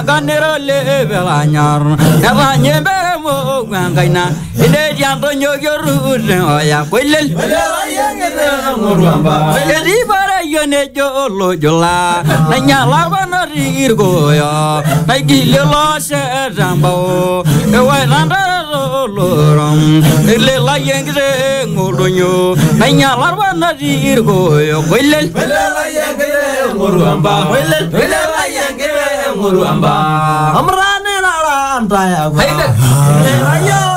ganero le belanyar eranye beremo gangaina ide diantonyo yoru oya kwelel edi bara yone jolo jola nanya labana rirgo ya nagile lo se rambo e wa nanda loram le la yengre ngolonyo nanya labana rirgo ya kwelel Muruamba, Muruamba, Amrane la anta ya. Ayo.